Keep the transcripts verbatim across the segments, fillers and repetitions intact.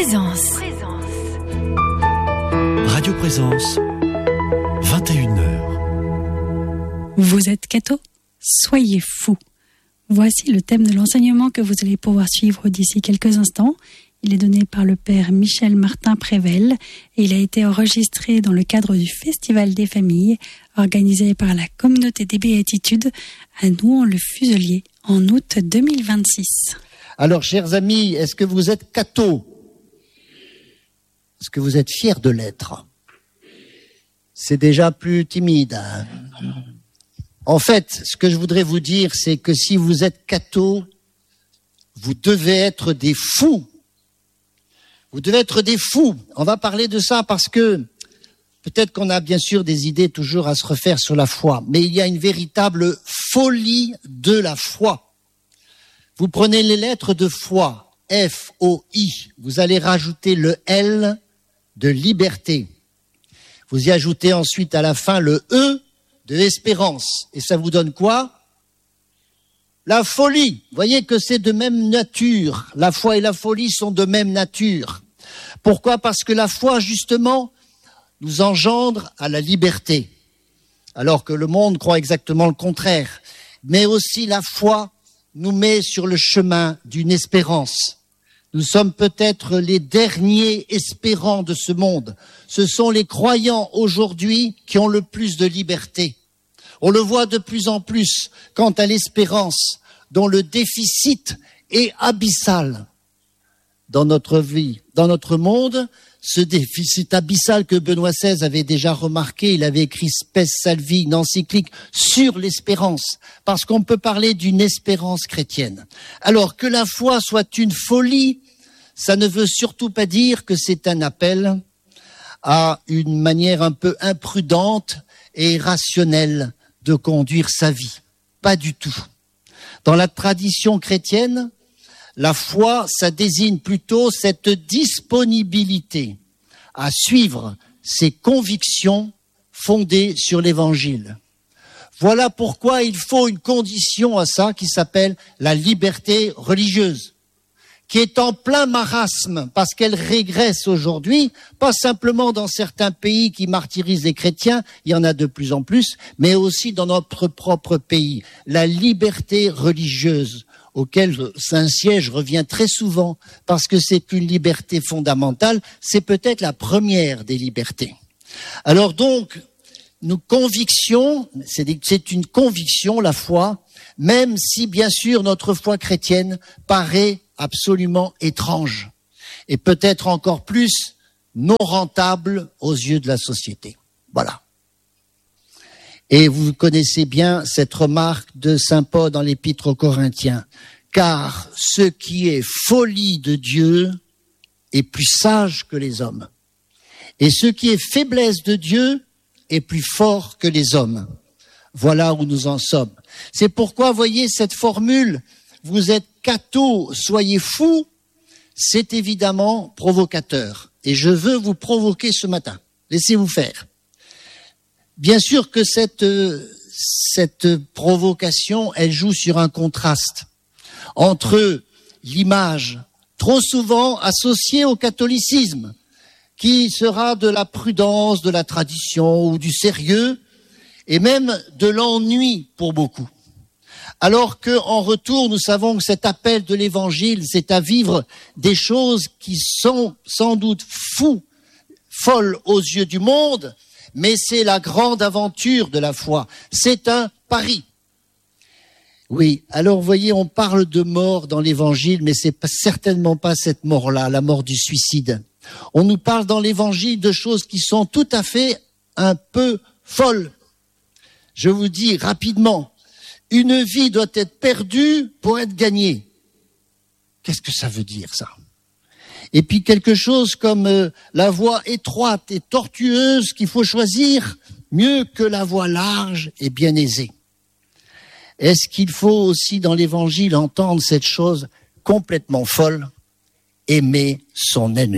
Présence. Radio Présence, vingt et une heures. Vous êtes catho ? Soyez fous. Voici le thème de l'enseignement que vous allez pouvoir suivre d'ici quelques instants. Il est donné par le père Michel Martin Prével et il a été enregistré dans le cadre du Festival des familles organisé par la Communauté des Béatitudes à Nouan-le-Fuselier en août deux mille vingt-six. Alors, chers amis, est-ce que vous êtes cathos ? Est-ce que vous êtes fiers de l'être ? C'est déjà plus timide. Hein ? En fait, ce que je voudrais vous dire, c'est que si vous êtes cathos, vous devez être des fous. Vous devez être des fous. On va parler de ça parce que peut-être qu'on a bien sûr des idées toujours à se refaire sur la foi, mais il y a une véritable folie de la foi. Vous prenez les lettres de foi, F O I, vous allez rajouter le L de liberté. Vous y ajoutez ensuite à la fin le E de espérance. Et ça vous donne quoi ? La folie. Vous voyez que c'est de même nature. La foi et la folie sont de même nature. Pourquoi ? Parce que la foi, justement, nous engendre à la liberté. Alors que le monde croit exactement le contraire. Mais aussi la foi nous met sur le chemin d'une espérance. Nous sommes peut-être les derniers espérants de ce monde. Ce sont les croyants aujourd'hui qui ont le plus de liberté. On le voit de plus en plus quant à l'espérance, dont le déficit est abyssal dans notre vie, dans notre monde. Ce déficit abyssal que Benoît seize avait déjà remarqué, il avait écrit Spes Salvi, une encyclique sur l'espérance, parce qu'on peut parler d'une espérance chrétienne. Alors que la foi soit une folie, ça ne veut surtout pas dire que c'est un appel à une manière un peu imprudente et irrationnelle de conduire sa vie. Pas du tout. Dans la tradition chrétienne, la foi, ça désigne plutôt cette disponibilité à suivre ses convictions fondées sur l'Évangile. Voilà pourquoi il faut une condition à ça qui s'appelle la liberté religieuse, qui est en plein marasme parce qu'elle régresse aujourd'hui, pas simplement dans certains pays qui martyrisent les chrétiens, il y en a de plus en plus, mais aussi dans notre propre pays. La liberté religieuse, auquel Saint-Siège revient très souvent, parce que c'est une liberté fondamentale, c'est peut-être la première des libertés. Alors donc, nos convictions, c'est une conviction, la foi, même si bien sûr notre foi chrétienne paraît absolument étrange et peut-être encore plus non rentable aux yeux de la société. Voilà. Et vous connaissez bien cette remarque de saint Paul dans l'Épître aux Corinthiens. Car ce qui est folie de Dieu est plus sage que les hommes. Et ce qui est faiblesse de Dieu est plus fort que les hommes. Voilà où nous en sommes. C'est pourquoi, voyez, cette formule, vous êtes cathos, soyez fous, c'est évidemment provocateur. Et je veux vous provoquer ce matin. Laissez-vous faire. Bien sûr que cette, cette provocation, elle joue sur un contraste entre l'image trop souvent associée au catholicisme, qui sera de la prudence, de la tradition ou du sérieux, et même de l'ennui pour beaucoup. Alors qu'en retour, nous savons que cet appel de l'Évangile, c'est à vivre des choses qui sont sans doute fous, folles aux yeux du monde, mais c'est la grande aventure de la foi. C'est un pari. Oui, alors vous voyez, on parle de mort dans l'Évangile, mais c'est pas, certainement pas cette mort-là, la mort du suicide. On nous parle dans l'Évangile de choses qui sont tout à fait un peu folles. Je vous dis rapidement, une vie doit être perdue pour être gagnée. Qu'est-ce que ça veut dire, ça ? Et puis quelque chose comme euh, la voie étroite et tortueuse qu'il faut choisir, mieux que la voie large et bien aisée. Est-ce qu'il faut aussi dans l'Évangile entendre cette chose complètement folle, aimer son ennemi ?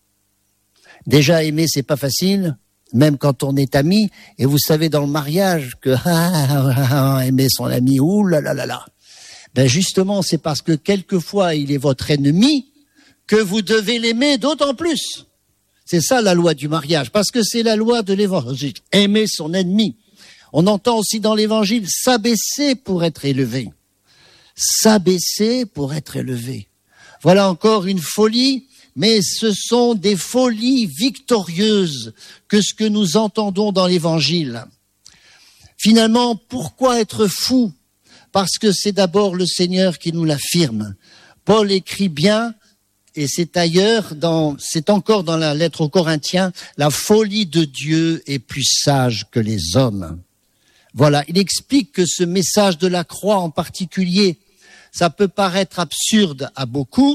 Déjà, aimer, c'est pas facile, même quand on est ami. Et vous savez dans le mariage que ah, ah, aimer son ami, ouh là là là là. Ben justement, c'est parce que quelquefois il est votre ennemi que vous devez l'aimer d'autant plus. C'est ça la loi du mariage, parce que c'est la loi de l'évangile. Aimer son ennemi. On entend aussi dans l'évangile s'abaisser pour être élevé. S'abaisser pour être élevé. Voilà encore une folie, mais ce sont des folies victorieuses que ce que nous entendons dans l'évangile. Finalement, pourquoi être fou? Parce que c'est d'abord le Seigneur qui nous l'affirme. Paul écrit bien, et c'est ailleurs, dans, c'est encore dans la lettre aux Corinthiens, la folie de Dieu est plus sage que les hommes. Voilà, il explique que ce message de la croix en particulier, ça peut paraître absurde à beaucoup,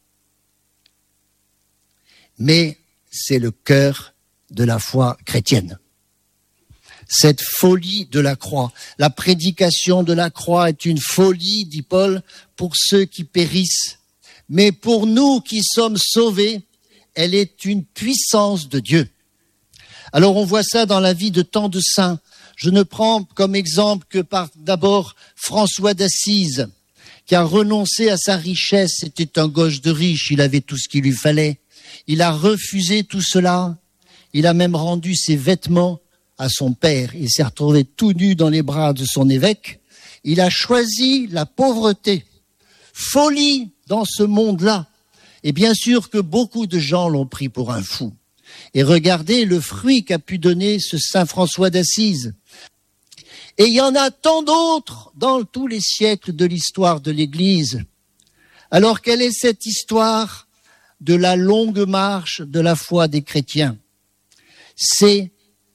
mais c'est le cœur de la foi chrétienne. Cette folie de la croix, la prédication de la croix est une folie, dit Paul, pour ceux qui périssent. Mais pour nous qui sommes sauvés, elle est une puissance de Dieu. Alors on voit ça dans la vie de tant de saints. Je ne prends comme exemple que par d'abord François d'Assise, qui a renoncé à sa richesse. C'était un gauche de riche, il avait tout ce qu'il lui fallait. Il a refusé tout cela. Il a même rendu ses vêtements à son père. Il s'est retrouvé tout nu dans les bras de son évêque. Il a choisi la pauvreté. Folie dans ce monde-là. Et bien sûr que beaucoup de gens l'ont pris pour un fou. Et regardez le fruit qu'a pu donner ce saint François d'Assise. Et il y en a tant d'autres dans tous les siècles de l'histoire de l'Église. Alors quelle est cette histoire de la longue marche de la foi des chrétiens? C'est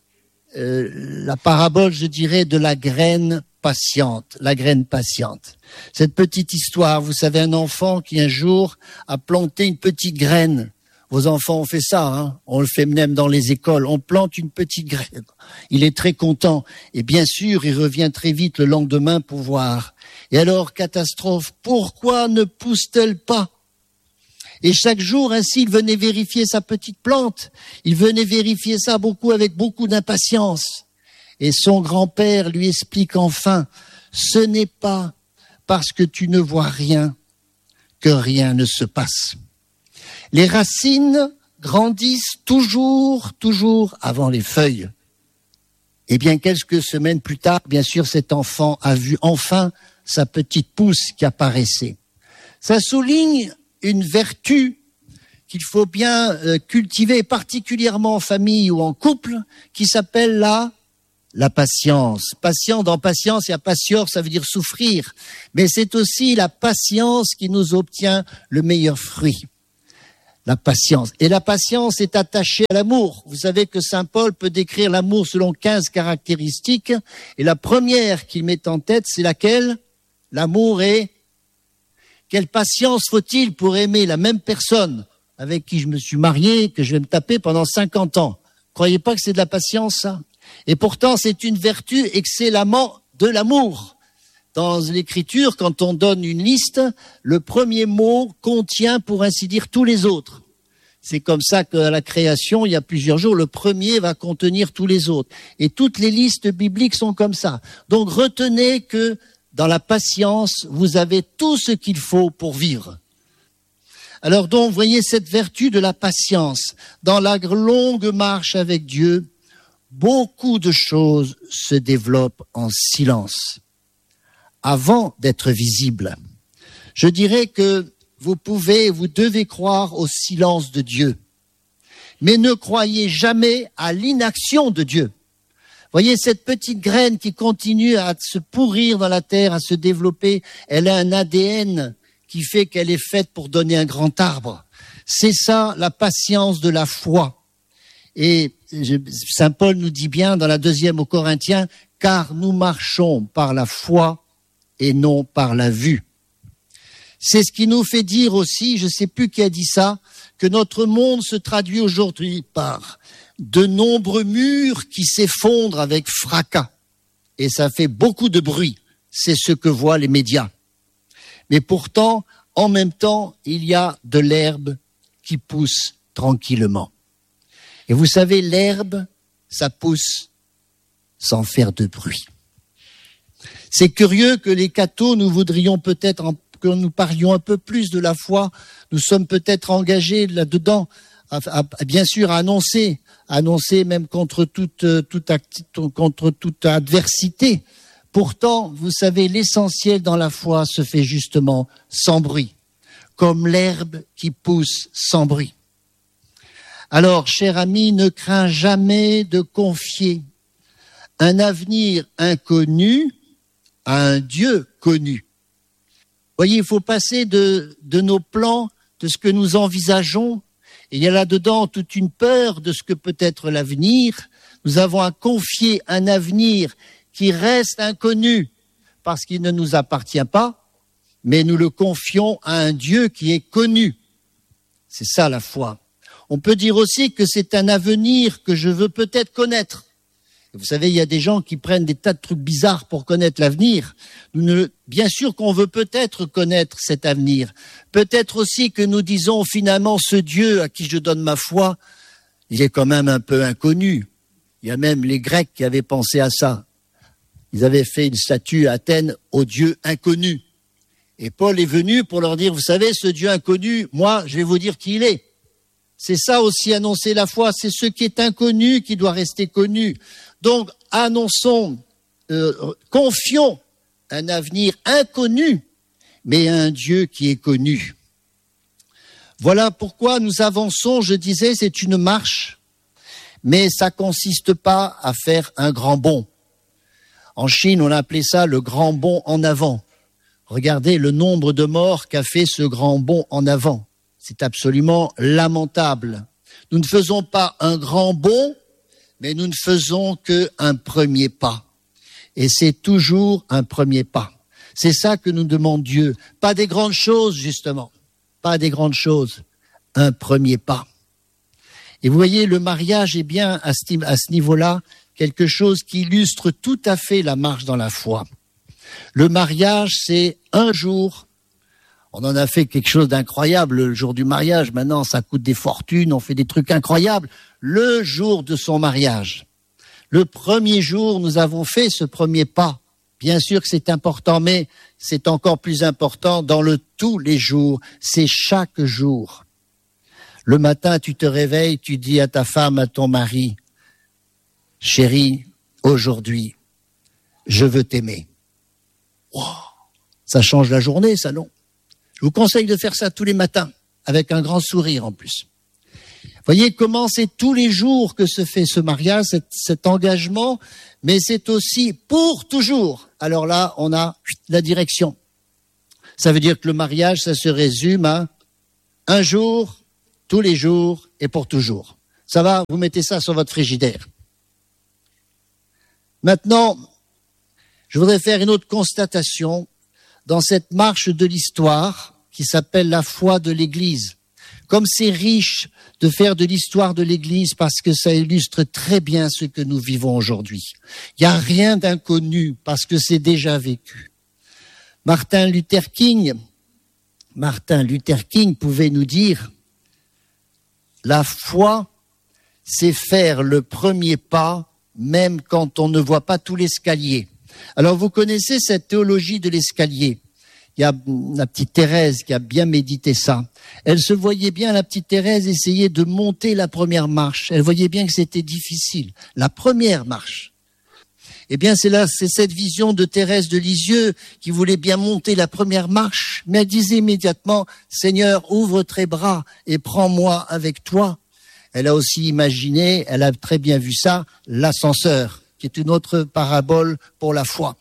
euh, la parabole, je dirais, de la graine patiente, la graine patiente. Cette petite histoire, vous savez, un enfant qui un jour a planté une petite graine. Vos enfants ont fait ça, hein, on le fait même dans les écoles. On plante une petite graine. Il est très content. Et bien sûr, il revient très vite le lendemain pour voir. Et alors, catastrophe, pourquoi ne pousse-t-elle pas? Et chaque jour, ainsi, il venait vérifier sa petite plante. Il venait vérifier ça beaucoup avec beaucoup d'impatience. Et son grand-père lui explique enfin, ce n'est pas parce que tu ne vois rien que rien ne se passe. Les racines grandissent toujours, toujours avant les feuilles. Et bien, quelques semaines plus tard, bien sûr, cet enfant a vu enfin sa petite pousse qui apparaissait. Ça souligne une vertu qu'il faut bien euh, cultiver, particulièrement en famille ou en couple, qui s'appelle la, la patience. Patient, dans patience, il y a patior, ça veut dire souffrir. Mais c'est aussi la patience qui nous obtient le meilleur fruit. La patience. Et la patience est attachée à l'amour. Vous savez que saint Paul peut décrire l'amour selon quinze caractéristiques. Et la première qu'il met en tête, c'est laquelle? L'amour est... Quelle patience faut-il pour aimer la même personne avec qui je me suis marié, que je vais me taper pendant cinquante ans? Croyez pas que c'est de la patience, ça? Et pourtant, c'est une vertu excellemment de l'amour. Dans l'écriture, quand on donne une liste, le premier mot contient, pour ainsi dire, tous les autres. C'est comme ça qu'à la création, il y a plusieurs jours, le premier va contenir tous les autres. Et toutes les listes bibliques sont comme ça. Donc retenez que dans la patience, vous avez tout ce qu'il faut pour vivre. Alors donc, voyez cette vertu de la patience. Dans la longue marche avec Dieu, beaucoup de choses se développent en silence, avant d'être visibles. Je dirais que vous pouvez, vous devez croire au silence de Dieu, mais ne croyez jamais à l'inaction de Dieu. Voyez cette petite graine qui continue à se pourrir dans la terre, à se développer, elle a un A D N qui fait qu'elle est faite pour donner un grand arbre. C'est ça la patience de la foi. Et saint Paul nous dit bien dans la deuxième aux Corinthiens, car nous marchons par la foi et non par la vue. C'est ce qui nous fait dire aussi, je ne sais plus qui a dit ça, que notre monde se traduit aujourd'hui par de nombreux murs qui s'effondrent avec fracas. Et ça fait beaucoup de bruit. C'est ce que voient les médias. Mais pourtant, en même temps, il y a de l'herbe qui pousse tranquillement. Et vous savez, l'herbe, ça pousse sans faire de bruit. C'est curieux que les cathos, nous voudrions peut-être en que nous parlions un peu plus de la foi. Nous sommes peut-être engagés là-dedans, à, à, à, bien sûr, à annoncer, à annoncer même contre toute, toute, contre toute adversité. Pourtant, vous savez, l'essentiel dans la foi se fait justement sans bruit, comme l'herbe qui pousse sans bruit. Alors, cher ami, ne crains jamais de confier un avenir inconnu à un Dieu connu. Voyez, il faut passer de, de nos plans, de ce que nous envisageons. Et il y a là-dedans toute une peur de ce que peut être l'avenir. Nous avons à confier un avenir qui reste inconnu parce qu'il ne nous appartient pas, mais nous le confions à un Dieu qui est connu. C'est ça la foi. On peut dire aussi que c'est un avenir que je veux peut-être connaître. Vous savez, il y a des gens qui prennent des tas de trucs bizarres pour connaître l'avenir. Nous ne, bien sûr qu'on veut peut-être connaître cet avenir. Peut-être aussi que nous disons finalement ce Dieu à qui je donne ma foi, il est quand même un peu inconnu. Il y a même les Grecs qui avaient pensé à ça. Ils avaient fait une statue à Athènes au Dieu inconnu. Et Paul est venu pour leur dire, vous savez, ce Dieu inconnu, moi, je vais vous dire qui il est. C'est ça aussi annoncer la foi, c'est ce qui est inconnu qui doit rester connu. Donc, annonçons, euh, confions un avenir inconnu, mais à un Dieu qui est connu. Voilà pourquoi nous avançons, je disais, c'est une marche, mais ça consiste pas à faire un grand bond. En Chine, on appelait ça le grand bond en avant. Regardez le nombre de morts qu'a fait ce grand bond en avant. C'est absolument lamentable. Nous ne faisons pas un grand bond, mais nous ne faisons qu'un premier pas. Et c'est toujours un premier pas. C'est ça que nous demande Dieu. Pas des grandes choses, justement. Pas des grandes choses. Un premier pas. Et vous voyez, le mariage est bien, à ce, à ce niveau-là, quelque chose qui illustre tout à fait la marche dans la foi. Le mariage, c'est un jour. On en a fait quelque chose d'incroyable le jour du mariage. Maintenant, ça coûte des fortunes, on fait des trucs incroyables. Le jour de son mariage. Le premier jour, nous avons fait ce premier pas. Bien sûr que c'est important, mais c'est encore plus important dans le tous les jours. C'est chaque jour. Le matin, tu te réveilles, tu dis à ta femme, à ton mari, « Chérie, aujourd'hui, je veux t'aimer. » Wow, ça change la journée, ça, non? Je vous conseille de faire ça tous les matins, avec un grand sourire en plus. Voyez comment c'est tous les jours que se fait ce mariage, cet, cet engagement, mais c'est aussi pour toujours. Alors là, on a la direction. Ça veut dire que le mariage, ça se résume à un jour, tous les jours et pour toujours. Ça va, vous mettez ça sur votre frigidaire. Maintenant, je voudrais faire une autre constatation dans cette marche de l'histoire qui s'appelle la foi de l'Église. Comme c'est riche de faire de l'histoire de l'Église parce que ça illustre très bien ce que nous vivons aujourd'hui. Il n'y a rien d'inconnu parce que c'est déjà vécu. Martin Luther King, Martin Luther King pouvait nous dire « La foi, c'est faire le premier pas même quand on ne voit pas tout l'escalier. » Alors vous connaissez cette théologie de l'escalier. Il y a la petite Thérèse qui a bien médité ça. Elle se voyait bien, la petite Thérèse, essayer de monter la première marche. Elle voyait bien que c'était difficile. La première marche. Eh bien, c'est là, c'est cette vision de Thérèse de Lisieux qui voulait bien monter la première marche, mais elle disait immédiatement, Seigneur, ouvre tes bras et prends-moi avec toi. Elle a aussi imaginé, elle a très bien vu ça, l'ascenseur, qui est une autre parabole pour la foi.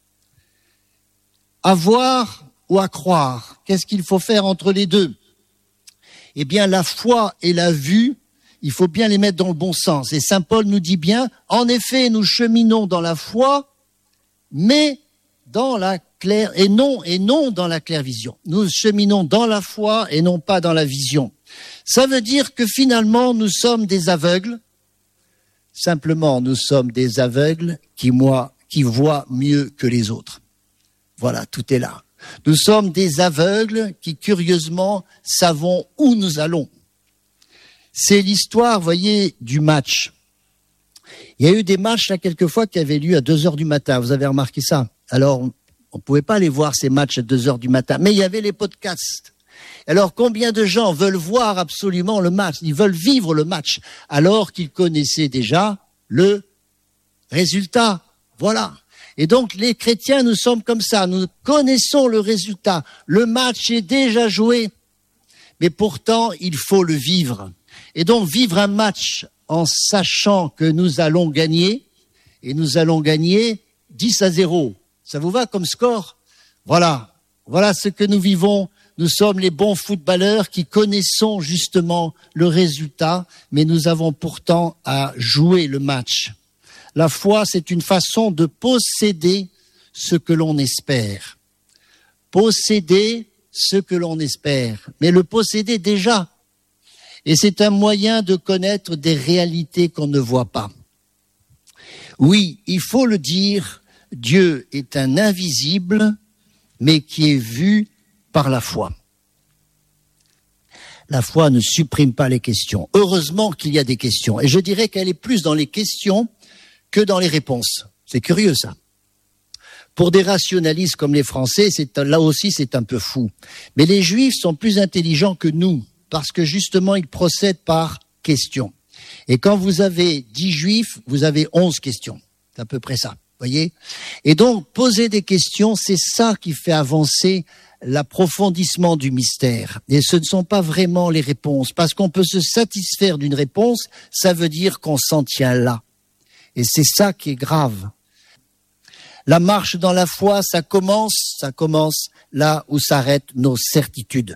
À voir ou à croire, qu'est-ce qu'il faut faire entre les deux? Eh bien, la foi et la vue, il faut bien les mettre dans le bon sens. Et saint Paul nous dit bien, en effet, nous cheminons dans la foi, mais dans la claire, et non, et non dans la claire vision. Nous cheminons dans la foi et non pas dans la vision. Ça veut dire que finalement, nous sommes des aveugles. Simplement, nous sommes des aveugles qui, moi, qui voient mieux que les autres. Voilà, tout est là. Nous sommes des aveugles qui, curieusement, savons où nous allons. C'est l'histoire, voyez, du match. Il y a eu des matchs, là, quelquefois, qui avaient lieu à deux heures du matin. Vous avez remarqué ça? Alors, On ne pouvait pas aller voir ces matchs à deux heures du matin, mais il y avait les podcasts. Alors combien de gens veulent voir absolument le match, ils veulent vivre le match, alors qu'ils connaissaient déjà le résultat. Voilà. Et donc les chrétiens, nous sommes comme ça, nous connaissons le résultat. Le match est déjà joué, mais pourtant il faut le vivre. Et donc vivre un match en sachant que nous allons gagner, et nous allons gagner dix à zéro. Ça vous va comme score? Voilà. Voilà ce que nous vivons. Nous sommes les bons footballeurs qui connaissons justement le résultat, mais nous avons pourtant à jouer le match. La foi, c'est une façon de posséder ce que l'on espère. Posséder ce que l'on espère, mais le posséder déjà. Et c'est un moyen de connaître des réalités qu'on ne voit pas. Oui, il faut le dire, Dieu est un invisible, mais qui est vu par la foi. La foi ne supprime pas les questions. Heureusement qu'il y a des questions. Et je dirais qu'elle est plus dans les questions que dans les réponses. C'est curieux, ça. Pour des rationalistes comme les Français, c'est, là aussi, c'est un peu fou. Mais les Juifs sont plus intelligents que nous, parce que justement, ils procèdent par questions. Et quand vous avez dix Juifs, vous avez onze questions. C'est à peu près ça, voyez ? Et donc, poser des questions, c'est ça qui fait avancer l'approfondissement du mystère. Et ce ne sont pas vraiment les réponses, parce qu'on peut se satisfaire d'une réponse, ça veut dire qu'on s'en tient là. Et c'est ça qui est grave. La marche dans la foi, ça commence, ça commence là où s'arrêtent nos certitudes.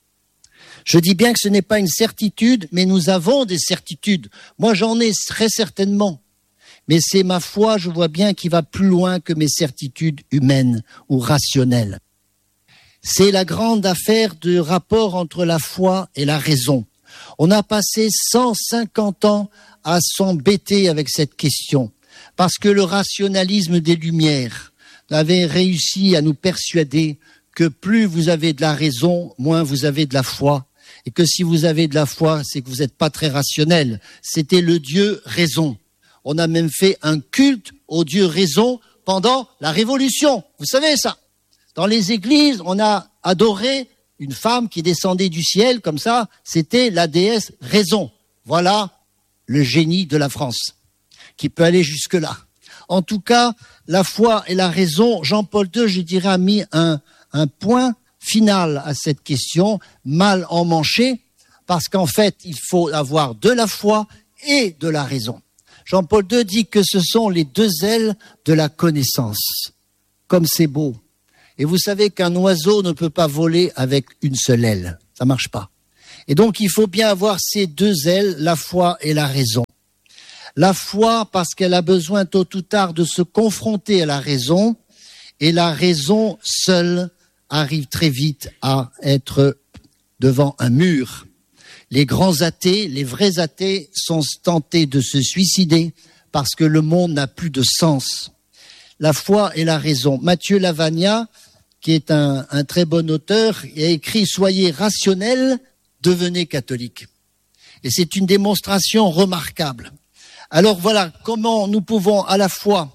Je dis bien que ce n'est pas une certitude, mais nous avons des certitudes. Moi, j'en ai très certainement. Mais c'est ma foi, je vois bien, qui va plus loin que mes certitudes humaines ou rationnelles. C'est la grande affaire du rapport entre la foi et la raison. On a passé cent cinquante ans à s'embêter avec cette question, parce que le rationalisme des Lumières avait réussi à nous persuader que plus vous avez de la raison, moins vous avez de la foi, et que si vous avez de la foi, c'est que vous n'êtes pas très rationnel. C'était le Dieu raison. On a même fait un culte au Dieu raison pendant la Révolution. Vous savez ça? Dans les églises, on a adoré une femme qui descendait du ciel, comme ça, c'était la déesse raison. Voilà le génie de la France, qui peut aller jusque-là. En tout cas, la foi et la raison, Jean-Paul deux, je dirais, a mis un, un point final à cette question, mal emmanché, parce qu'en fait, il faut avoir de la foi et de la raison. Jean-Paul deux dit que ce sont les deux ailes de la connaissance. Comme c'est beau. Et vous savez qu'un oiseau ne peut pas voler avec une seule aile. Ça marche pas. Et donc, il faut bien avoir ces deux ailes, la foi et la raison. La foi, parce qu'elle a besoin tôt ou tard de se confronter à la raison, et la raison seule arrive très vite à être devant un mur. Les grands athées, les vrais athées sont tentés de se suicider parce que le monde n'a plus de sens. La foi et la raison. Mathieu Lavagna, qui est un, un très bon auteur, a écrit « Soyez rationnels, devenez catholiques ». Et c'est une démonstration remarquable. Alors voilà comment nous pouvons à la fois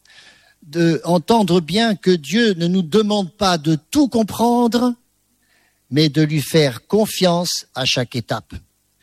de entendre bien que Dieu ne nous demande pas de tout comprendre, mais de lui faire confiance à chaque étape.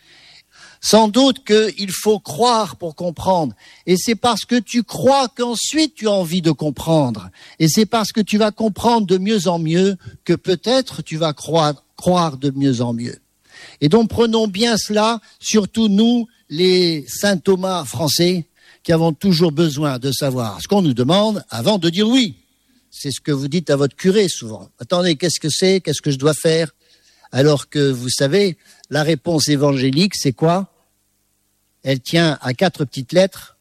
Sans doute qu'il faut croire pour comprendre. Et c'est parce que tu crois qu'ensuite tu as envie de comprendre. Et c'est parce que tu vas comprendre de mieux en mieux que peut-être tu vas croire, croire de mieux en mieux. Et donc prenons bien cela, surtout nous, les saint Thomas français, qui avons toujours besoin de savoir ce qu'on nous demande avant de dire oui. C'est ce que vous dites à votre curé souvent. Attendez, qu'est-ce que c'est? Qu'est-ce que je dois faire? Alors que vous savez, la réponse évangélique, c'est quoi? Elle tient à quatre petites lettres.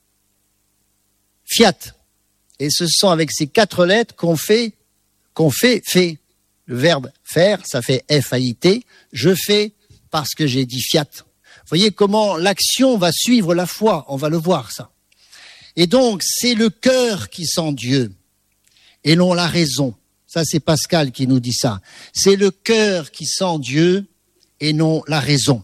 Fiat. Et ce sont avec ces quatre lettres qu'on fait, qu'on fait, fait. Le verbe faire, ça fait F A I T. Je fais parce que j'ai dit fiat. Vous voyez comment l'action va suivre la foi. On va le voir, ça. Et donc, c'est le cœur qui sent Dieu. Et non la raison. Ça, c'est Pascal qui nous dit ça. C'est le cœur qui sent Dieu et non la raison.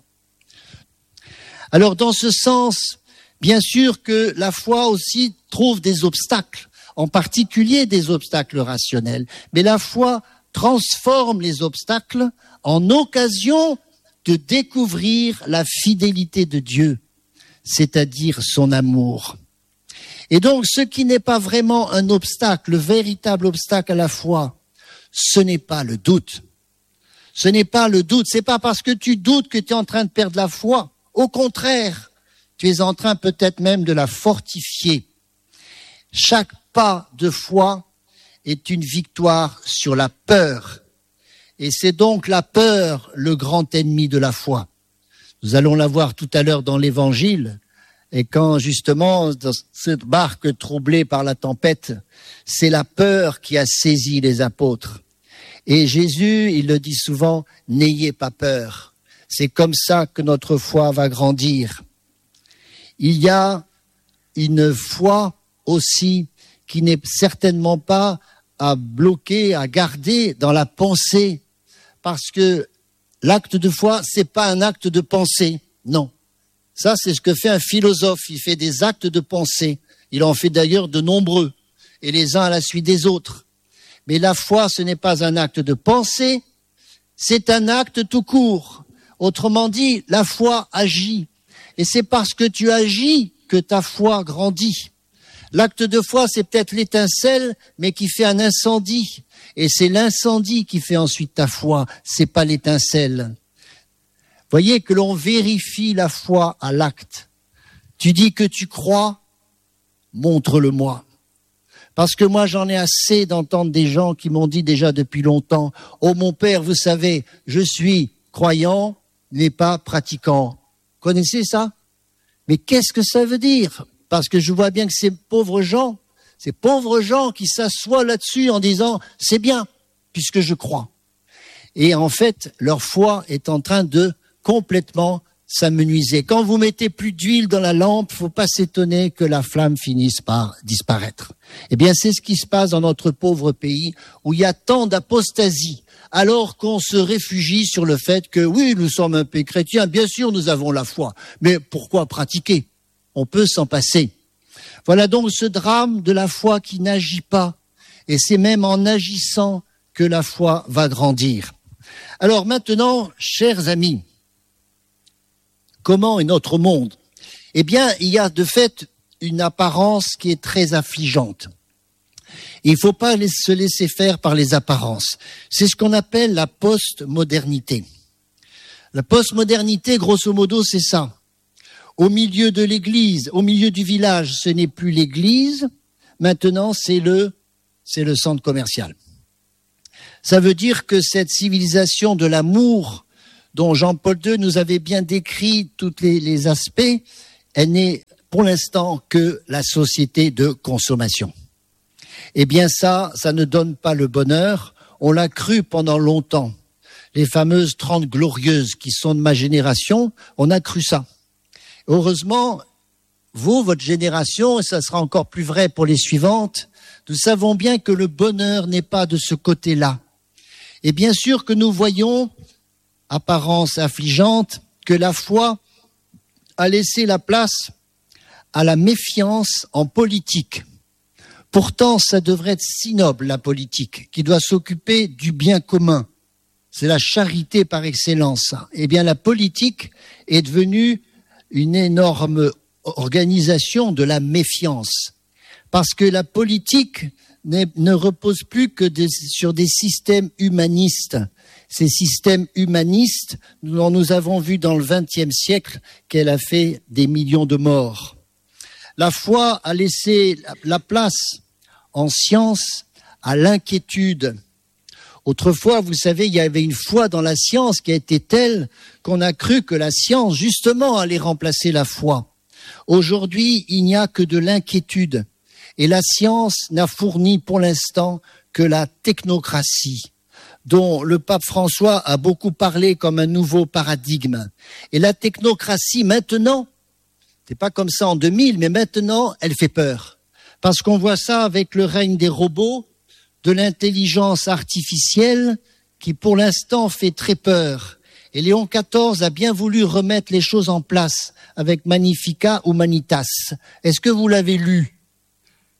Alors, dans ce sens, bien sûr que la foi aussi trouve des obstacles. en particulier des obstacles rationnels. Mais la foi transforme les obstacles en occasion de découvrir la fidélité de Dieu, c'est-à-dire son amour. Et donc, ce qui n'est pas vraiment un obstacle, le véritable obstacle à la foi, ce n'est pas le doute. Ce n'est pas le doute. C'est pas parce que tu doutes que tu es en train de perdre la foi. Au contraire, tu es en train peut-être même de la fortifier. Chaque pas de foi est une victoire sur la peur. Et c'est donc la peur le grand ennemi de la foi. Nous allons la voir tout à l'heure dans l'Évangile. Et quand justement, dans cette barque troublée par la tempête, c'est la peur qui a saisi les apôtres. Et Jésus, il le dit souvent, n'ayez pas peur. C'est comme ça que notre foi va grandir. Il y a une foi aussi qui n'est certainement pas à bloquer, à garder dans la pensée. Parce que l'acte de foi, c'est pas un acte de pensée, non. Ça, c'est ce que fait un philosophe. Il fait des actes de pensée. Il en fait d'ailleurs de nombreux, et les uns à la suite des autres. Mais la foi, ce n'est pas un acte de pensée, c'est un acte tout court. Autrement dit, la foi agit. Et c'est parce que tu agis que ta foi grandit. L'acte de foi, c'est peut-être l'étincelle, mais qui fait un incendie. Et c'est l'incendie qui fait ensuite ta foi, c'est pas l'étincelle. Voyez que l'on vérifie la foi à l'acte. Tu dis que tu crois, montre-le-moi. Parce que moi, j'en ai assez d'entendre des gens qui m'ont dit déjà depuis longtemps, « Oh mon père, vous savez, je suis croyant, mais pas pratiquant. » Connaissez ça? Mais qu'est-ce que ça veut dire? Parce que je vois bien que ces pauvres gens, ces pauvres gens qui s'assoient là-dessus en disant, « C'est bien, puisque je crois. » Et en fait, leur foi est en train de complètement s'amenuiser. Quand vous mettez plus d'huile dans la lampe, faut pas s'étonner que la flamme finisse par disparaître. Eh bien, c'est ce qui se passe dans notre pauvre pays où il y a tant d'apostasie, alors qu'on se réfugie sur le fait que oui, nous sommes un pays chrétien, bien sûr, nous avons la foi, mais pourquoi pratiquer? On peut s'en passer. Voilà donc ce drame de la foi qui n'agit pas, et c'est même en agissant que la foi va grandir. Alors maintenant, chers amis, comment est notre monde? Eh bien, il y a de fait une apparence qui est très affligeante. Il ne faut pas se laisser faire par les apparences. C'est ce qu'on appelle la postmodernité. La postmodernité, grosso modo, c'est ça. Au milieu de l'église, au milieu du village, ce n'est plus l'église, maintenant c'est le, c'est le centre commercial. Ça veut dire que cette civilisation de l'amour dont Jean-Paul deux nous avait bien décrit tous les, les aspects, elle n'est pour l'instant que la société de consommation. Eh bien ça, ça ne donne pas le bonheur. On l'a cru pendant longtemps. Les fameuses trente glorieuses qui sont de ma génération, on a cru ça. Heureusement, vous, votre génération, et ça sera encore plus vrai pour les suivantes, nous savons bien que le bonheur n'est pas de ce côté-là. Et bien sûr que nous voyons, apparence affligeante, que la foi a laissé la place à la méfiance en politique. Pourtant, ça devrait être si noble, la politique, qui doit s'occuper du bien commun. C'est la charité par excellence. Eh bien, la politique est devenue une énorme organisation de la méfiance. Parce que la politique ne repose plus que des, sur des systèmes humanistes. Ces systèmes humanistes, nous, nous avons vu dans le vingtième siècle qu'elle a fait des millions de morts. La foi a laissé la place en science à l'inquiétude. Autrefois, vous savez, il y avait une foi dans la science qui a été telle qu'on a cru que la science, justement, allait remplacer la foi. Aujourd'hui, il n'y a que de l'inquiétude. Et la science n'a fourni pour l'instant que la technocratie, dont le pape François a beaucoup parlé comme un nouveau paradigme. Et la technocratie, maintenant, c'est pas comme ça en deux mille, mais maintenant, elle fait peur. Parce qu'on voit ça avec le règne des robots, de l'intelligence artificielle, qui pour l'instant fait très peur. Et Léon quatorze a bien voulu remettre les choses en place avec Magnificat Humanitas. Est-ce que vous l'avez lu ?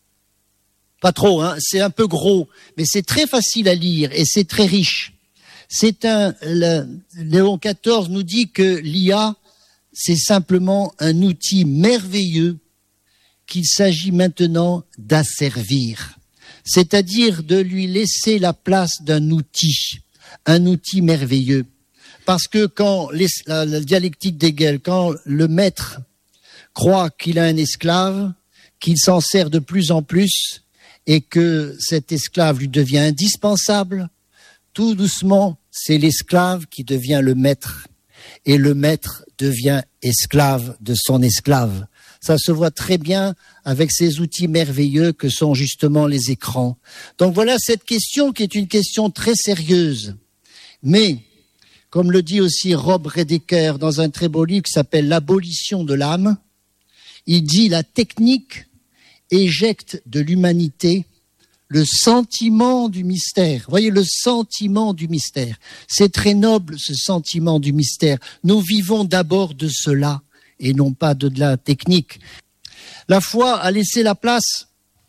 Pas trop, hein, c'est un peu gros, mais c'est très facile à lire et c'est très riche. C'est un, le, Léon quatorze nous dit que l'I A, c'est simplement un outil merveilleux qu'il s'agit maintenant d'asservir. C'est-à-dire de lui laisser la place d'un outil, un outil merveilleux. Parce que quand les, la, la dialectique d'Hegel, quand le maître croit qu'il a un esclave, qu'il s'en sert de plus en plus et que cet esclave lui devient indispensable, tout doucement, c'est l'esclave qui devient le maître et le maître devient esclave de son esclave. Ça se voit très bien avec ces outils merveilleux que sont justement les écrans. Donc voilà cette question qui est une question très sérieuse. Mais, comme le dit aussi Rob Redeker dans un très beau livre qui s'appelle « L'abolition de l'âme », il dit « La technique éjecte de l'humanité le sentiment du mystère. » Vous voyez, le sentiment du mystère. C'est très noble, ce sentiment du mystère. Nous vivons d'abord de cela et non pas de, de la technique. La foi a laissé la place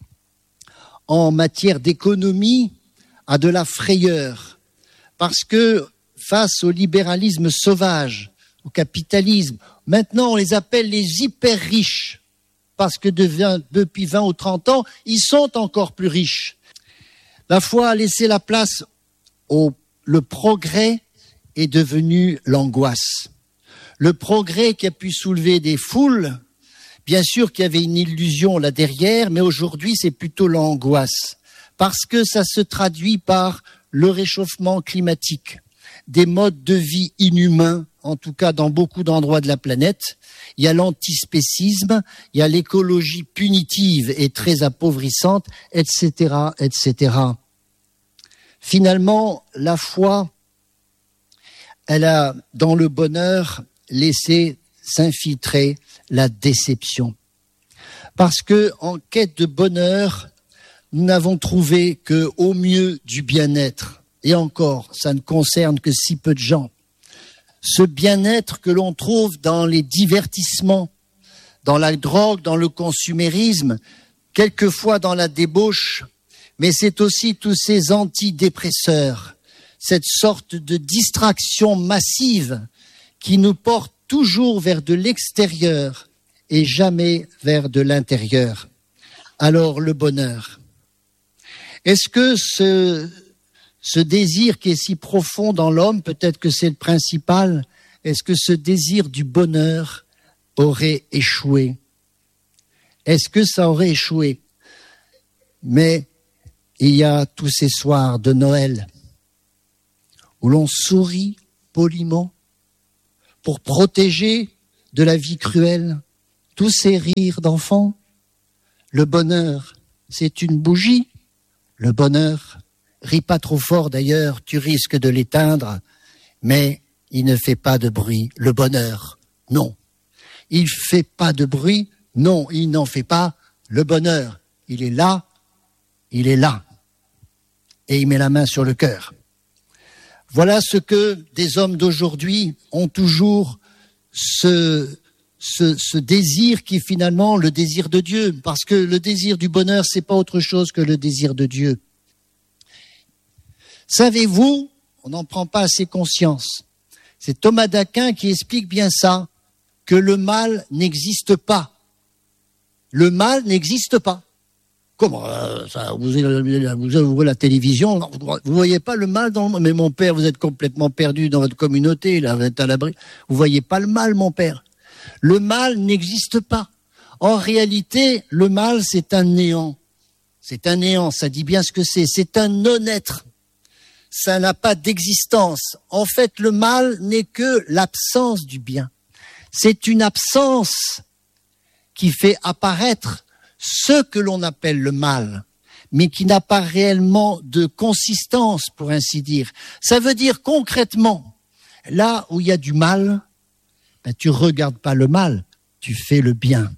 en matière d'économie à de la frayeur. Parce que face au libéralisme sauvage, au capitalisme, maintenant on les appelle les hyper riches. Parce que depuis vingt ou trente ans, ils sont encore plus riches. La foi a laissé la place au le progrès est devenu l'angoisse. Le progrès qui a pu soulever des foules, bien sûr qu'il y avait une illusion là derrière, mais aujourd'hui c'est plutôt l'angoisse. Parce que ça se traduit par le réchauffement climatique, des modes de vie inhumains, en tout cas dans beaucoup d'endroits de la planète. Il y a l'antispécisme, il y a l'écologie punitive et très appauvrissante, et cetera, et cetera. Finalement, la foi, elle a, dans le bonheur, laissé s'infiltrer la déception. Parce que, en quête de bonheur, nous n'avons trouvé que, au mieux, du bien-être. Et encore, ça ne concerne que si peu de gens. Ce bien-être que l'on trouve dans les divertissements, dans la drogue, dans le consumérisme, quelquefois dans la débauche, mais c'est aussi tous ces antidépresseurs, cette sorte de distraction massive qui nous porte toujours vers de l'extérieur et jamais vers de l'intérieur. Alors le bonheur. Est-ce que ce... Ce désir qui est si profond dans l'homme, peut-être que c'est le principal, est-ce que ce désir du bonheur aurait échoué? Est-ce que ça aurait échoué? Mais il y a tous ces soirs de Noël où l'on sourit poliment pour protéger de la vie cruelle tous ces rires d'enfants. Le bonheur, c'est une bougie. Le bonheur, ris pas trop fort d'ailleurs, tu risques de l'éteindre, mais il ne fait pas de bruit. Le bonheur, non. Il fait pas de bruit, non, il n'en fait pas. Le bonheur, il est là, il est là. Et il met la main sur le cœur. Voilà ce que des hommes d'aujourd'hui ont toujours ce, ce, ce désir qui est finalement le désir de Dieu. Parce que le désir du bonheur, c'est pas autre chose que le désir de Dieu. Savez-vous, on n'en prend pas assez conscience, c'est Thomas d'Aquin qui explique bien ça, que le mal n'existe pas. Le mal n'existe pas. Comment euh, ça, vous, vous ouvrez la télévision, vous voyez pas le mal dans le... Mais mon père, vous êtes complètement perdu dans votre communauté, là, vous êtes à l'abri. Vous voyez pas le mal, mon père. Le mal n'existe pas. En réalité, le mal, c'est un néant. C'est un néant, ça dit bien ce que c'est. C'est un non-être. Ça n'a pas d'existence. En fait, le mal n'est que l'absence du bien. C'est une absence qui fait apparaître ce que l'on appelle le mal, mais qui n'a pas réellement de consistance, pour ainsi dire. Ça veut dire concrètement, là où il y a du mal, ben, tu regardes pas le mal, tu fais le bien.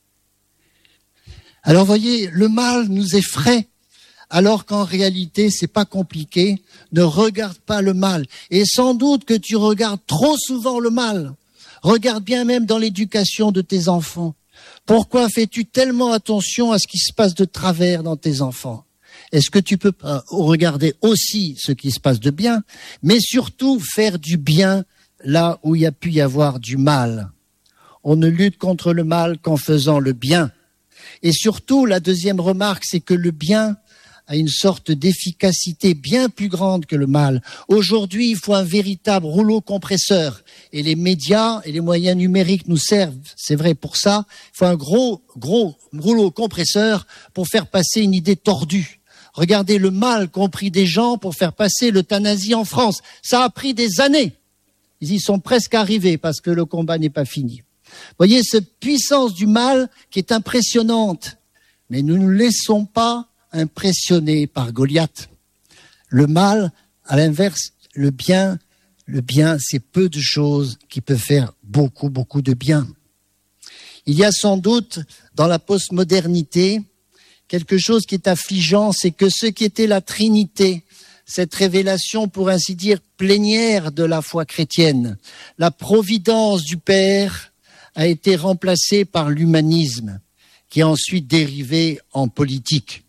Alors, voyez, le mal nous effraie. Alors qu'en réalité, c'est pas compliqué. Ne regarde pas le mal. Et sans doute que tu regardes trop souvent le mal. Regarde bien même dans l'éducation de tes enfants. Pourquoi fais-tu tellement attention à ce qui se passe de travers dans tes enfants? Est-ce que tu peux pas regarder aussi ce qui se passe de bien, mais surtout faire du bien là où il y a pu y avoir du mal? On ne lutte contre le mal qu'en faisant le bien. Et surtout, la deuxième remarque, c'est que le bien a une sorte d'efficacité bien plus grande que le mal. Aujourd'hui, il faut un véritable rouleau compresseur. Et les médias et les moyens numériques nous servent, c'est vrai pour ça. Il faut un gros, gros rouleau compresseur pour faire passer une idée tordue. Regardez le mal qu'ont pris des gens pour faire passer l'euthanasie en France. Ça a pris des années. Ils y sont presque arrivés parce que le combat n'est pas fini. Voyez cette puissance du mal qui est impressionnante. Mais nous ne nous laissons pas impressionné par Goliath. Le mal, à l'inverse, le bien, le bien, c'est peu de choses qui peuvent faire beaucoup, beaucoup de bien. Il y a sans doute, dans la postmodernité, quelque chose qui est affligeant, c'est que ce qui était la Trinité, cette révélation, pour ainsi dire, plénière de la foi chrétienne, la providence du Père a été remplacée par l'humanisme, qui a ensuite dérivé en politique.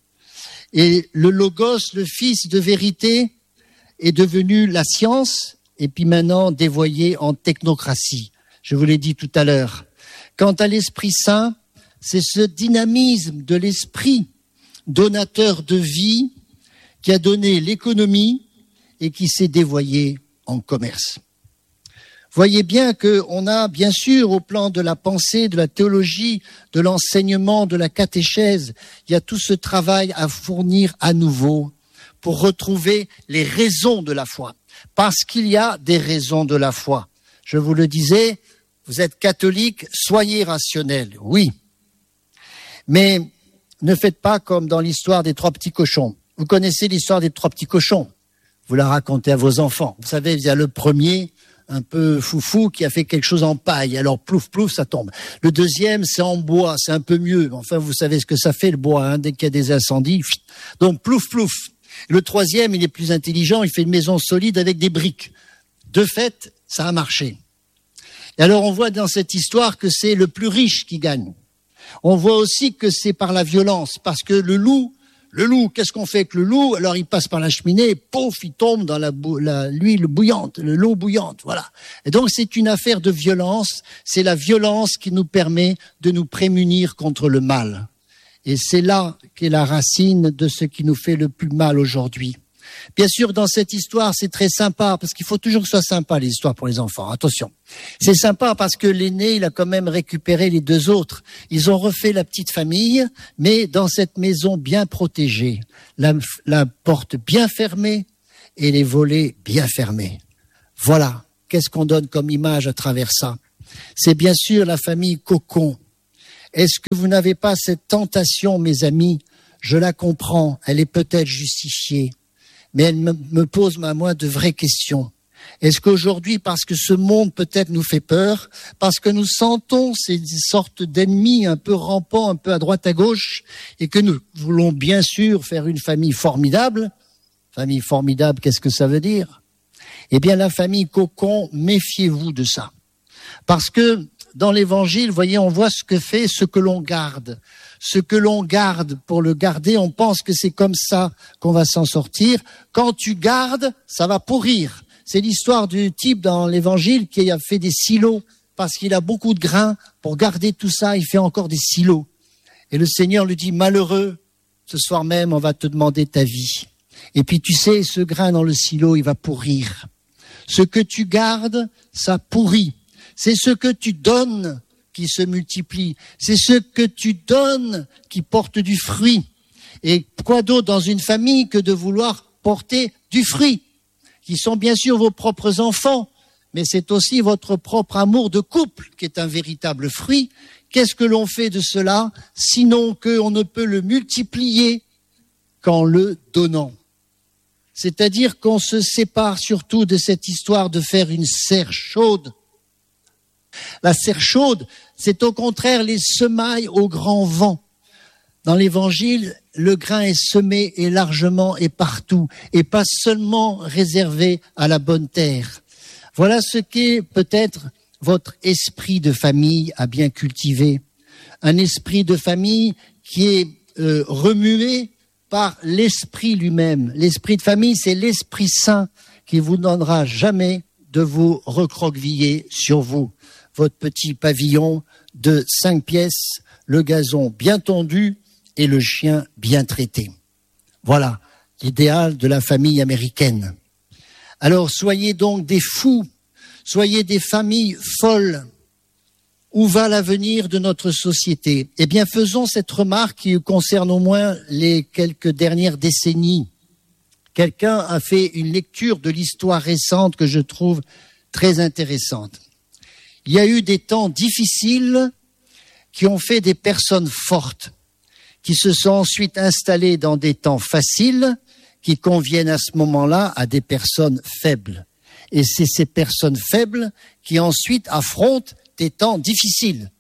Et le logos, le fils de vérité, est devenu la science et puis maintenant dévoyé en technocratie. Je vous l'ai dit tout à l'heure. Quant à l'Esprit Saint, c'est ce dynamisme de l'Esprit donateur de vie qui a donné l'économie et qui s'est dévoyé en commerce. Voyez bien qu'on a, bien sûr, au plan de la pensée, de la théologie, de l'enseignement, de la catéchèse, il y a tout ce travail à fournir à nouveau pour retrouver les raisons de la foi. Parce qu'il y a des raisons de la foi. Je vous le disais, vous êtes catholique, soyez rationnel, oui. Mais ne faites pas comme dans l'histoire des trois petits cochons. Vous connaissez l'histoire des trois petits cochons. Vous la racontez à vos enfants. Vous savez, il y a le premier, un peu foufou, qui a fait quelque chose en paille. Alors, plouf, plouf, ça tombe. Le deuxième, c'est en bois, c'est un peu mieux. Enfin, vous savez ce que ça fait, le bois, hein, dès qu'il y a des incendies. Donc, plouf, plouf. Le troisième, il est plus intelligent, il fait une maison solide avec des briques. De fait, ça a marché. Et alors, on voit dans cette histoire que c'est le plus riche qui gagne. On voit aussi que c'est par la violence, parce que le loup, Le loup, qu'est-ce qu'on fait avec le loup? Alors il passe par la cheminée, pouf, il tombe dans la, bou- la l'huile bouillante, l'eau bouillante, voilà. Et donc c'est une affaire de violence, c'est la violence qui nous permet de nous prémunir contre le mal. Et c'est là qu'est la racine de ce qui nous fait le plus mal aujourd'hui. Bien sûr, dans cette histoire, c'est très sympa, parce qu'il faut toujours que ce soit sympa, les histoires pour les enfants. Attention. C'est sympa parce que l'aîné, il a quand même récupéré les deux autres. Ils ont refait la petite famille, mais dans cette maison bien protégée. La, la porte bien fermée et les volets bien fermés. Voilà. Qu'est-ce qu'on donne comme image à travers ça? C'est bien sûr la famille cocon. Est-ce que vous n'avez pas cette tentation, mes amis? Je la comprends. Elle est peut-être justifiée. Mais elle me, me pose à moi de vraies questions. Est-ce qu'aujourd'hui, parce que ce monde peut-être nous fait peur, parce que nous sentons ces sortes d'ennemis un peu rampants, un peu à droite à gauche, et que nous voulons bien sûr faire une famille formidable, famille formidable, qu'est-ce que ça veut dire? Eh bien, la famille cocon, méfiez-vous de ça. Parce que dans l'Évangile, vous voyez, on voit ce que fait ce que l'on garde. Ce que l'on garde, pour le garder, on pense que c'est comme ça qu'on va s'en sortir. Quand tu gardes, ça va pourrir. C'est l'histoire du type dans l'Évangile qui a fait des silos parce qu'il a beaucoup de grains. Pour garder tout ça, il fait encore des silos. Et le Seigneur lui dit, malheureux, ce soir même, on va te demander ta vie. Et puis tu sais, ce grain dans le silo, il va pourrir. Ce que tu gardes, ça pourrit. C'est ce que tu donnes qui se multiplie. C'est ce que tu donnes qui porte du fruit. Et quoi d'autre dans une famille que de vouloir porter du fruit, qui sont bien sûr vos propres enfants, mais c'est aussi votre propre amour de couple qui est un véritable fruit. Qu'est-ce que l'on fait de cela, sinon qu'on ne peut le multiplier qu'en le donnant? C'est-à-dire qu'on se sépare surtout de cette histoire de faire une serre chaude. La serre chaude, c'est au contraire les semailles au grand vent. Dans l'Évangile, le grain est semé et largement et partout, et pas seulement réservé à la bonne terre. Voilà ce qu'est peut-être votre esprit de famille à bien cultiver. un esprit de famille qui est euh, remué par l'esprit lui-même. L'esprit de famille, c'est l'Esprit Saint qui vous donnera jamais de vous recroqueviller sur vous. Votre petit pavillon de cinq pièces, le gazon bien tondu et le chien bien traité. Voilà l'idéal de la famille américaine. Alors soyez donc des fous, soyez des familles folles. Où va l'avenir de notre société? Eh bien, faisons cette remarque qui concerne au moins les quelques dernières décennies. Quelqu'un a fait une lecture de l'histoire récente que je trouve très intéressante. Il y a eu des temps difficiles qui ont fait des personnes fortes, qui se sont ensuite installées dans des temps faciles, qui conviennent à ce moment-là à des personnes faibles. Et c'est ces personnes faibles qui ensuite affrontent des temps difficiles.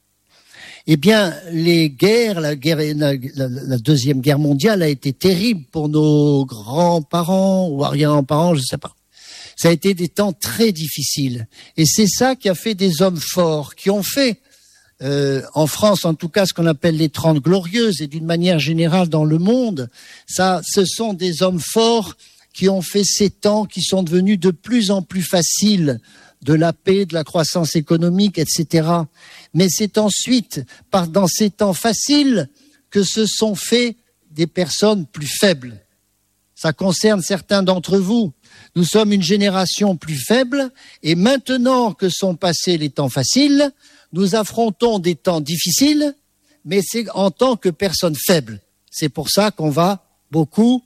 Eh bien, les guerres, la, guerre, la, la, la deuxième guerre mondiale a été terrible pour nos grands-parents ou arrière-grands-parents, je ne sais pas. Ça a été des temps très difficiles. Et c'est ça qui a fait des hommes forts, qui ont fait, euh, en France en tout cas, ce qu'on appelle les Trente Glorieuses, et d'une manière générale dans le monde. Ça, ce sont des hommes forts qui ont fait ces temps qui sont devenus de plus en plus faciles, de la paix, de la croissance économique, et cetera. Mais c'est ensuite, par, dans ces temps faciles, que se sont faits des personnes plus faibles. Ça concerne certains d'entre vous. Nous sommes une génération plus faible, et maintenant que sont passés les temps faciles, nous affrontons des temps difficiles, mais c'est en tant que personnes faibles. C'est pour ça qu'on va beaucoup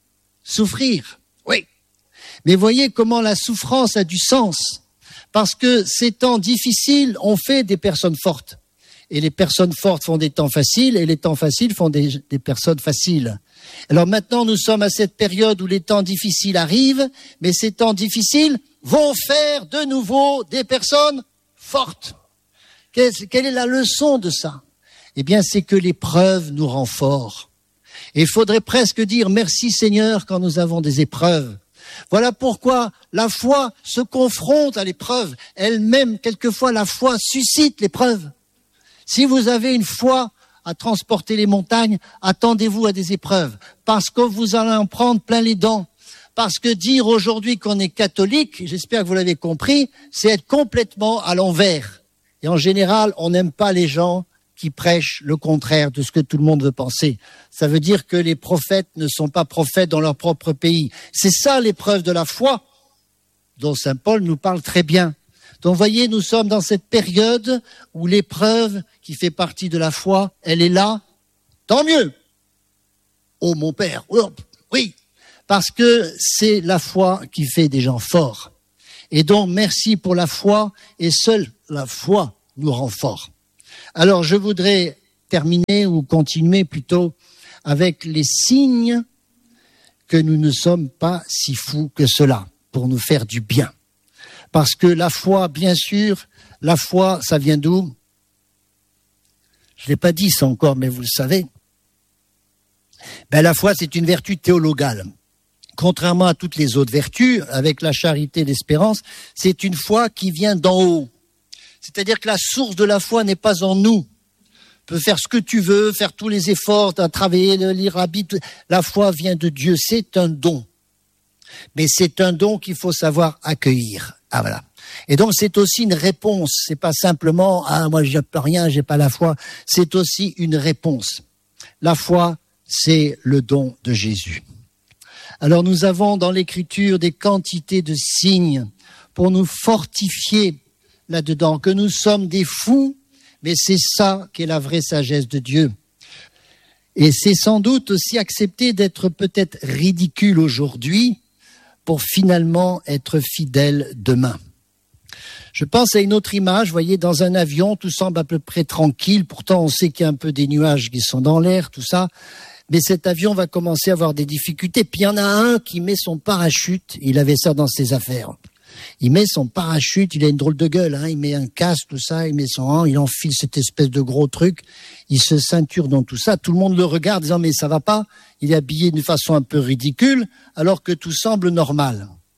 souffrir. Oui. Mais voyez comment la souffrance a du sens. Parce que ces temps difficiles ont fait des personnes fortes. Et les personnes fortes font des temps faciles, et les temps faciles font des, des personnes faciles. Alors maintenant, nous sommes à cette période où les temps difficiles arrivent, mais ces temps difficiles vont faire de nouveau des personnes fortes. Quelle, quelle est la leçon de ça? Eh bien, c'est que l'épreuve nous rend forts. Et il faudrait presque dire merci Seigneur quand nous avons des épreuves. Voilà pourquoi la foi se confronte à l'épreuve. Elle-même, quelquefois, la foi suscite l'épreuve. Si vous avez une foi à transporter les montagnes, attendez-vous à des épreuves. Parce que vous allez en prendre plein les dents. Parce que dire aujourd'hui qu'on est catholique, j'espère que vous l'avez compris, c'est être complètement à l'envers. Et en général, on n'aime pas les gens qui prêchent le contraire de ce que tout le monde veut penser. Ça veut dire que les prophètes ne sont pas prophètes dans leur propre pays. C'est ça l'épreuve de la foi, dont saint Paul nous parle très bien. Donc vous voyez, nous sommes dans cette période où l'épreuve qui fait partie de la foi, elle est là. Tant mieux. Oh mon Père, oh, oui, parce que c'est la foi qui fait des gens forts. Et donc merci pour la foi, et seule la foi nous rend forts. Alors, je voudrais terminer ou continuer plutôt avec les signes que nous ne sommes pas si fous que cela pour nous faire du bien. Parce que la foi, bien sûr, la foi, ça vient d'où? Je ne l'ai pas dit ça encore, mais vous le savez. Ben, la foi, c'est une vertu théologale. Contrairement à toutes les autres vertus, avec la charité et l'espérance, c'est une foi qui vient d'en haut. C'est-à-dire que la source de la foi n'est pas en nous. Tu peux faire ce que tu veux, faire tous les efforts, travailler, lire la Bible. La foi vient de Dieu, c'est un don. Mais c'est un don qu'il faut savoir accueillir. Ah voilà. Et donc c'est aussi une réponse. C'est pas simplement « Ah, moi j'ai pas rien, j'ai pas la foi ». C'est aussi une réponse. La foi, c'est le don de Jésus. Alors nous avons dans l'Écriture des quantités de signes pour nous fortifier là-dedans, que nous sommes des fous, mais c'est ça qui est la vraie sagesse de Dieu. Et c'est sans doute aussi accepter d'être peut-être ridicule aujourd'hui pour finalement être fidèle demain. Je pense à une autre image, vous voyez, dans un avion, tout semble à peu près tranquille, pourtant on sait qu'il y a un peu des nuages qui sont dans l'air, tout ça, mais cet avion va commencer à avoir des difficultés, puis il y en a un qui met son parachute, il avait ça dans ses affaires. Il met son parachute, il a une drôle de gueule, hein, il met un casque, tout ça, il met son, il enfile cette espèce de gros truc, il se ceinture dans tout ça, tout le monde le regarde disant mais ça va pas, il est habillé d'une façon un peu ridicule, alors que tout semble normal.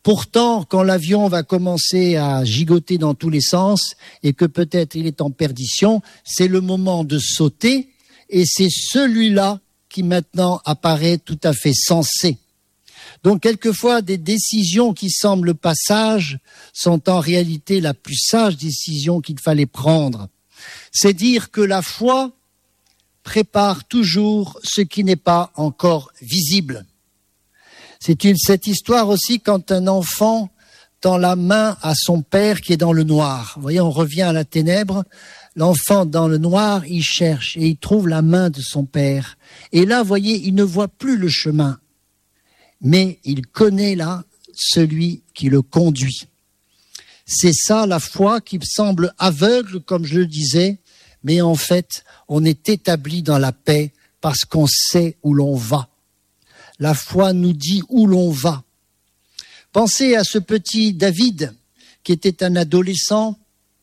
Pourtant, quand l'avion va commencer à gigoter dans tous les sens et que peut-être il est en perdition, c'est le moment de sauter et c'est celui-là qui maintenant apparaît tout à fait sensé. Donc quelquefois, des décisions qui semblent pas sages sont en réalité la plus sage décision qu'il fallait prendre. C'est dire que la foi prépare toujours ce qui n'est pas encore visible. C'est une, cette histoire aussi quand un enfant tend la main à son père qui est dans le noir. Vous voyez, on revient à la ténèbre. L'enfant dans le noir, il cherche et il trouve la main de son père. Et là, vous voyez, il ne voit plus le chemin. Mais il connaît là celui qui le conduit. C'est ça la foi qui semble aveugle, comme je le disais, mais en fait, on est établi dans la paix parce qu'on sait où l'on va. La foi nous dit où l'on va. Pensez à ce petit David qui était un adolescent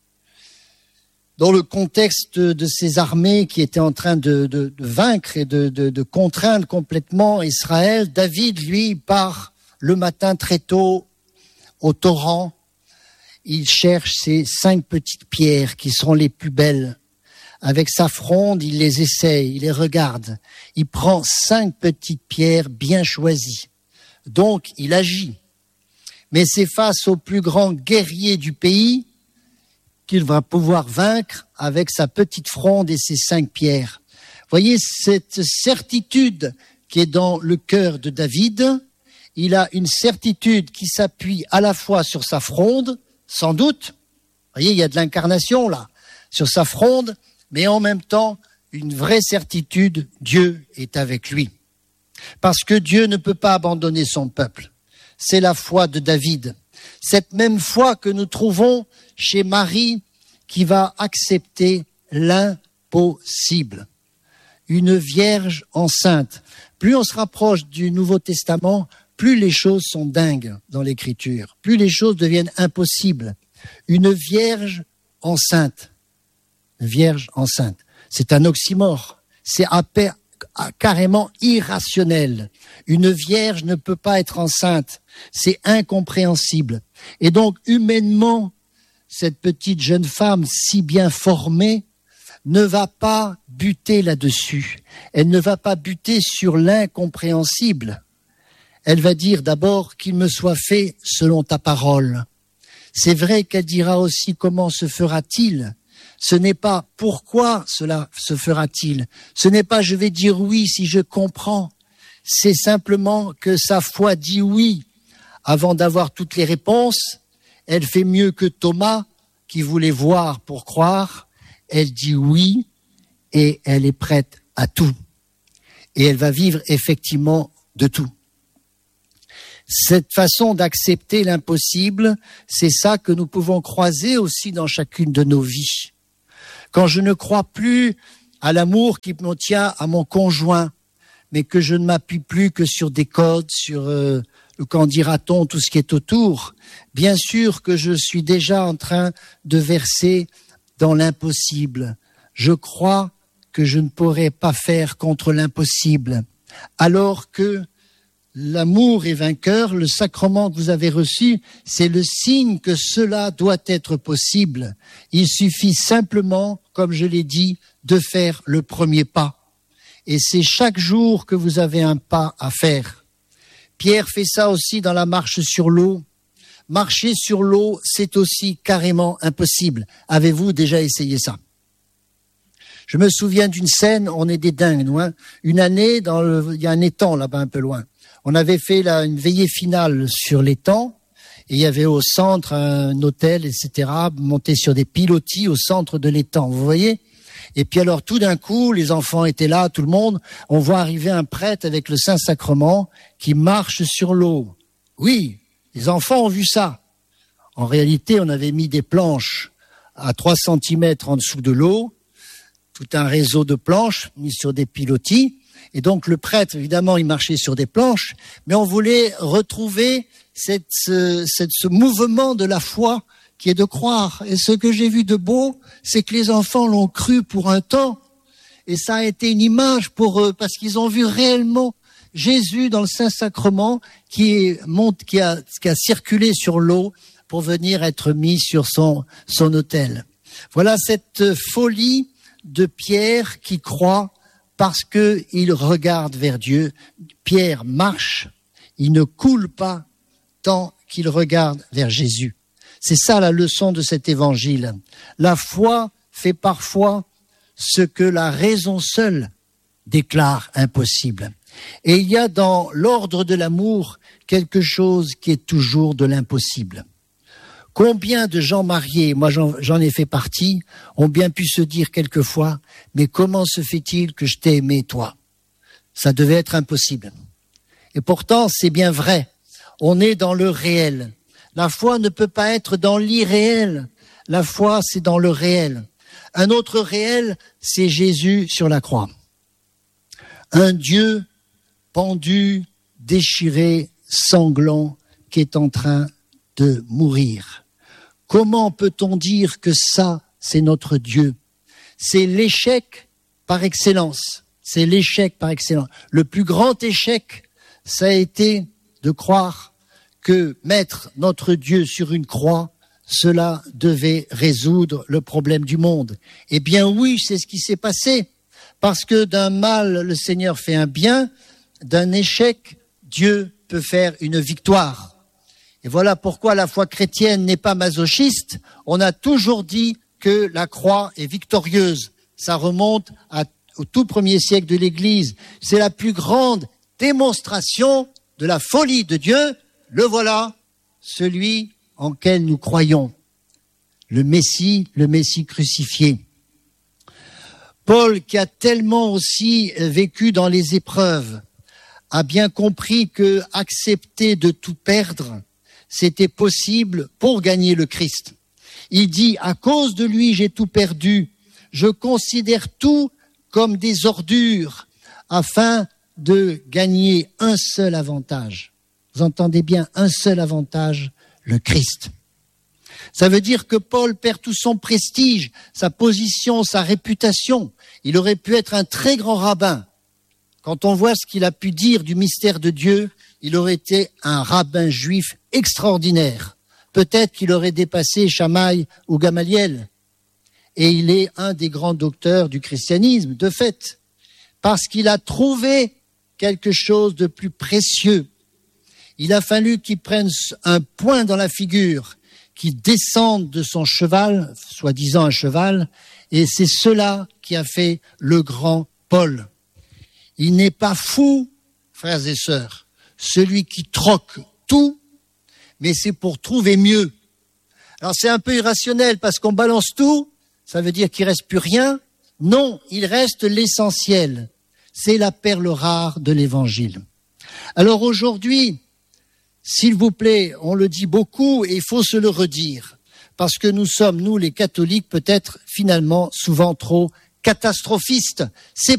dans le contexte de ces armées qui étaient en train de, de, de vaincre et de, de, de contraindre complètement Israël. David, lui, part le matin très tôt au torrent. Il cherche ces cinq petites pierres qui seront les plus belles. Avec sa fronde, il les essaye, il les regarde. Il prend cinq petites pierres bien choisies. Donc, il agit. Mais c'est face au plus grand guerrier du pays qu'il va pouvoir vaincre avec sa petite fronde et ses cinq pierres. Voyez cette certitude qui est dans le cœur de David. Il a une certitude qui s'appuie à la fois sur sa fronde, sans doute. Voyez, il y a de l'incarnation là, sur sa fronde, mais en même temps, une vraie certitude, Dieu est avec lui. Parce que Dieu ne peut pas abandonner son peuple. C'est la foi de David. Cette même foi que nous trouvons chez Marie qui va accepter l'impossible. Une vierge enceinte. Plus on se rapproche du Nouveau Testament, plus les choses sont dingues dans l'Écriture, plus les choses deviennent impossibles. Une vierge enceinte. Vierge enceinte. C'est un oxymore. C'est à pair, à, carrément irrationnel. Une vierge ne peut pas être enceinte. C'est incompréhensible. Et donc, humainement, cette petite jeune femme si bien formée ne va pas buter là-dessus. Elle ne va pas buter sur l'incompréhensible. Elle va dire d'abord qu'il me soit fait selon ta parole. C'est vrai qu'elle dira aussi comment se fera-t-il. Ce n'est pas pourquoi cela se fera-t-il. Ce n'est pas je vais dire oui si je comprends. C'est simplement que sa foi dit oui. Avant d'avoir toutes les réponses, elle fait mieux que Thomas qui voulait voir pour croire. Elle dit oui et elle est prête à tout. Et elle va vivre effectivement de tout. Cette façon d'accepter l'impossible, c'est ça que nous pouvons croiser aussi dans chacune de nos vies. Quand je ne crois plus à l'amour qui me tient à mon conjoint, mais que je ne m'appuie plus que sur des codes, sur euh, le qu'en dira-t-on, tout ce qui est autour, bien sûr que je suis déjà en train de verser dans l'impossible. Je crois que je ne pourrai pas faire contre l'impossible, alors que l'amour est vainqueur, le sacrement que vous avez reçu, c'est le signe que cela doit être possible. Il suffit simplement, comme je l'ai dit, de faire le premier pas. Et c'est chaque jour que vous avez un pas à faire. Pierre fait ça aussi dans la marche sur l'eau. Marcher sur l'eau, c'est aussi carrément impossible. Avez-vous déjà essayé ça ? Je me souviens d'une scène, on est des dingues, nous, hein. Une année, dans le, il y a un étang là-bas un peu loin. On avait fait là une veillée finale sur l'étang et il y avait au centre un hôtel, et cetera, monté sur des pilotis au centre de l'étang, vous voyez ? Et puis alors tout d'un coup, les enfants étaient là, tout le monde, on voit arriver un prêtre avec le Saint-Sacrement qui marche sur l'eau. Oui, les enfants ont vu ça. En réalité, on avait mis des planches à trois centimètres en dessous de l'eau, tout un réseau de planches mis sur des pilotis. Et donc le prêtre, évidemment, il marchait sur des planches, mais on voulait retrouver cette, ce, cette, ce mouvement de la foi qui est de croire. Et ce que j'ai vu de beau, c'est que les enfants l'ont cru pour un temps, et ça a été une image pour eux, parce qu'ils ont vu réellement Jésus dans le Saint-Sacrement qui, est, monte, qui, a, qui a circulé sur l'eau pour venir être mis sur son, son autel. Voilà cette folie de Pierre qui croit parce qu'il regarde vers Dieu. Pierre marche, il ne coule pas tant qu'il regarde vers Jésus. C'est ça la leçon de cet évangile. La foi fait parfois ce que la raison seule déclare impossible. Et il y a dans l'ordre de l'amour quelque chose qui est toujours de l'impossible. Combien de gens mariés, moi j'en, j'en ai fait partie, ont bien pu se dire quelquefois, mais comment se fait-il que je t'ai aimé toi ? Ça devait être impossible. Et pourtant, c'est bien vrai. On est dans le réel. La foi ne peut pas être dans l'irréel. La foi, c'est dans le réel. Un autre réel, c'est Jésus sur la croix. Un Dieu pendu, déchiré, sanglant, qui est en train de mourir. Comment peut-on dire que ça, c'est notre Dieu ? C'est l'échec par excellence. C'est l'échec par excellence. Le plus grand échec, ça a été de croire que mettre notre Dieu sur une croix, cela devait résoudre le problème du monde. Eh bien oui, c'est ce qui s'est passé. Parce que d'un mal, le Seigneur fait un bien, d'un échec, Dieu peut faire une victoire. Et voilà pourquoi la foi chrétienne n'est pas masochiste. On a toujours dit que la croix est victorieuse. Ça remonte à, au tout premier siècle de l'Église. C'est la plus grande démonstration de la folie de Dieu. Le voilà, celui en quel nous croyons. Le Messie, le Messie crucifié. Paul, qui a tellement aussi vécu dans les épreuves, a bien compris que accepter de tout perdre, c'était possible pour gagner le Christ. Il dit, à cause de lui, j'ai tout perdu. Je considère tout comme des ordures afin de gagner un seul avantage. Vous entendez bien, un seul avantage, le Christ. Ça veut dire que Paul perd tout son prestige, sa position, sa réputation. Il aurait pu être un très grand rabbin. Quand on voit ce qu'il a pu dire du mystère de Dieu, il aurait été un rabbin juif extraordinaire. Peut-être qu'il aurait dépassé Shammai ou Gamaliel. Et il est un des grands docteurs du christianisme, de fait, parce qu'il a trouvé quelque chose de plus précieux. Il a fallu qu'il prenne un point dans la figure, qu'il descende de son cheval, soi-disant un cheval, et c'est cela qui a fait le grand Paul. Il n'est pas fou, frères et sœurs, celui qui troque tout, mais c'est pour trouver mieux. Alors c'est un peu irrationnel parce qu'on balance tout, ça veut dire qu'il ne reste plus rien. Non, il reste l'essentiel. C'est la perle rare de l'Évangile. Alors aujourd'hui, s'il vous plaît, on le dit beaucoup et il faut se le redire, parce que nous sommes, nous les catholiques, peut-être finalement souvent trop catastrophistes. C'est